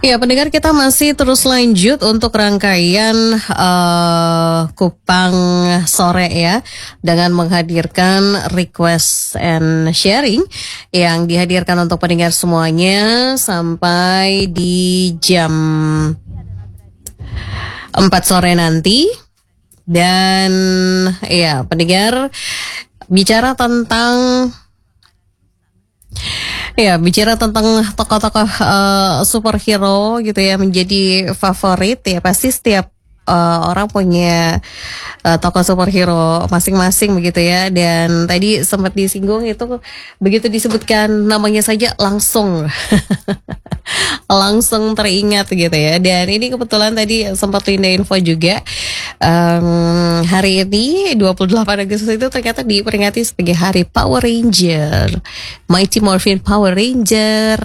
Ya, pendengar, kita masih terus lanjut untuk rangkaian Kupang Sore ya, dengan menghadirkan request and sharing yang dihadirkan untuk pendengar semuanya sampai di jam 4 sore nanti. Dan ya, pendengar, bicara tentang tokoh-tokoh superhero gitu ya, menjadi favorit ya. Pasti setiap orang punya tokoh superhero masing-masing begitu ya. Dan tadi sempat disinggung itu, begitu disebutkan namanya saja langsung langsung teringat gitu ya. Dan ini kebetulan tadi sempat Linda info juga, hari ini 28 Agustus itu ternyata diperingati sebagai Hari Power Ranger, Mighty Morphin Power Ranger.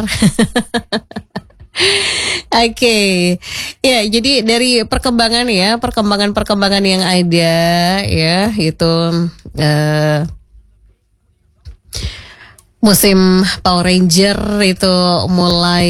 Oke, ya, jadi dari perkembangan yang ada ya, itu musim Power Ranger itu mulai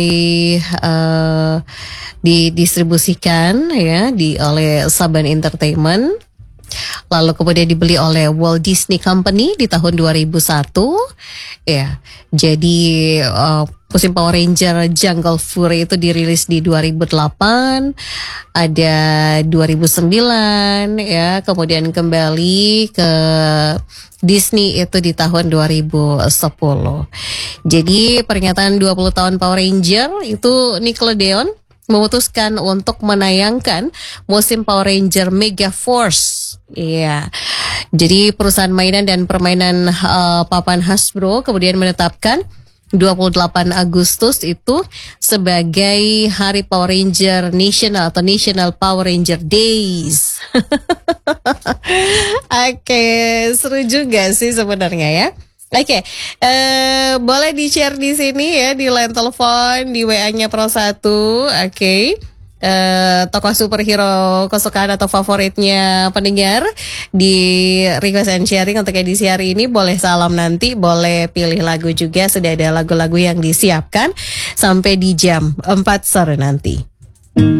didistribusikan ya oleh Saban Entertainment. Lalu kemudian dibeli oleh Walt Disney Company di tahun 2001. Ya, jadi musim Power Ranger Jungle Fury itu dirilis di 2008, ada 2009 ya, kemudian kembali ke Disney itu di tahun 2010. Jadi peringatan 20 tahun Power Ranger itu, Nickelodeon memutuskan untuk menayangkan musim Power Ranger Mega Force. Iya. Jadi perusahaan mainan dan permainan papan Hasbro kemudian menetapkan 28 Agustus itu sebagai Hari Power Ranger National atau National Power Ranger Days. Oke, seru juga sih sebenarnya ya. Oke, boleh di-share di sini ya, di line telepon, di WA-nya Pro 1. Oke. Tokoh superhero kesukaan atau favoritnya pendengar di request and sharing untuk edisi hari ini. Boleh salam nanti, boleh pilih lagu juga, sudah ada lagu-lagu yang disiapkan sampai di jam 4 sore nanti.